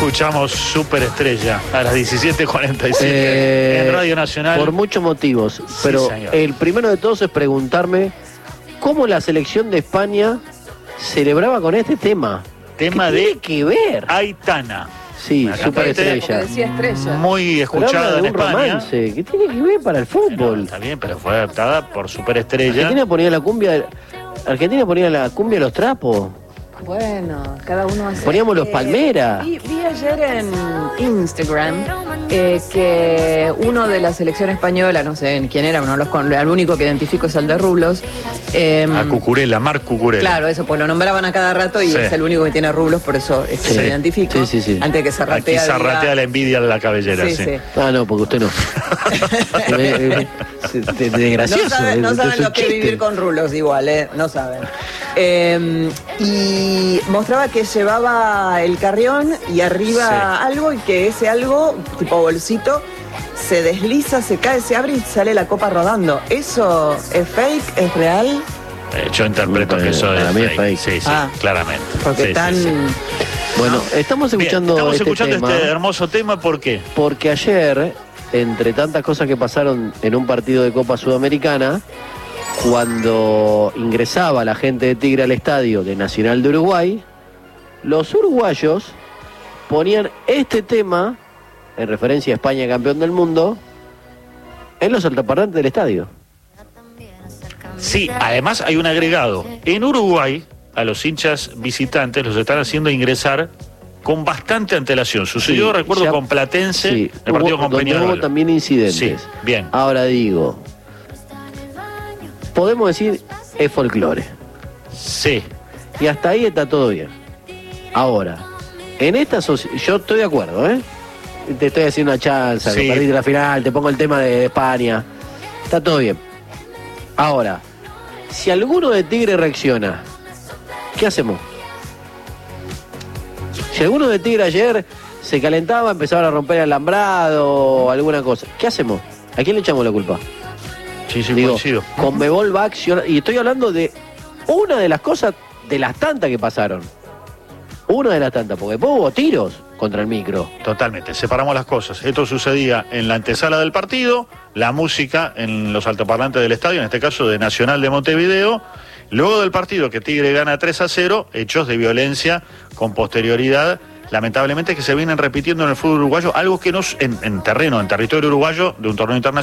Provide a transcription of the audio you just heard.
escuchamos Superestrella a las 17:47 en Radio Nacional. Por muchos motivos, pero señor. el primero de todos es preguntarme cómo la selección de España celebraba con este tema. Tema ¿Qué de tiene que ver? Aitana. Sí, Una Superestrella. Porque decía estrella. Muy Pero habla escuchada de en un España. romance. ¿Qué tiene que ver para el Bueno, fútbol? está bien, pero fue adaptada por Superestrella. Argentina ponía la cumbia de los trapos. Bueno, cada uno hace... Poníamos los Palmeras. Vi ayer en Instagram que uno de la selección española, no sé quién era, el único que identifico es el de Rulos. A Cucurella, Marc Cucurella. Claro, eso, pues lo nombraban a cada rato y Sí. es el único que tiene rulos, por eso es que Sí. lo identifico. Sí. Antes de que se Aquí ratea. zarratea la envidia de la cabellera, Sí, sí. sí. Ah, no, porque usted no. De gracioso. No saben es un lo que es chiste. vivir con rulos igual, no saben. Y mostraba que llevaba el carrión y arriba algo, y que ese algo, tipo bolsito, se desliza, se cae, se abre y sale la copa rodando. ¿Eso es fake? ¿Es real? Yo interpreto que eso Para es mí es fake. fake. Sí, sí, Ah. claramente. Porque Sí, están... sí, sí. Bueno, estamos Bien, escuchando, estamos este escuchando tema este hermoso tema, ¿por qué? porque ayer, entre tantas cosas que pasaron en un partido de Copa Sudamericana, cuando ingresaba la gente de Tigre al estadio de Nacional de Uruguay, los uruguayos ponían este tema, en referencia a España campeón del mundo, en los altoparlantes del estadio. Sí, además hay un agregado. En Uruguay, a los hinchas visitantes los están haciendo ingresar con bastante antelación. Sucedió, Sí, recuerdo, ya- con Platense, Sí, el partido hubo- con donde Peñarol. hubo también incidentes. Sí, bien. Ahora digo, podemos decir es folclore. Sí, Y hasta ahí está todo bien. Ahora, en esta yo estoy de acuerdo, ¿eh? Te estoy haciendo una chance, Sí. que perdiste la final, te pongo el tema de España. Está todo bien. Ahora, si alguno de Tigre reacciona, ¿qué hacemos? Si alguno de Tigre ayer se calentaba, empezaban a romper el alambrado o alguna cosa, ¿qué hacemos? ¿A quién le echamos la culpa? sí, Digo, coincido. Conmebol va a accionar, y estoy hablando de una de las cosas, de las tantas que pasaron. Una de las tantas, porque después hubo tiros contra el micro. Totalmente, separamos las cosas. Esto sucedía en la antesala del partido, la música en los altoparlantes del estadio, en este caso de Nacional de Montevideo. Luego del partido, que Tigre gana 3-0, hechos de violencia con posterioridad, lamentablemente, que se vienen repitiendo en el fútbol uruguayo, algo que no en territorio uruguayo de un torneo internacional.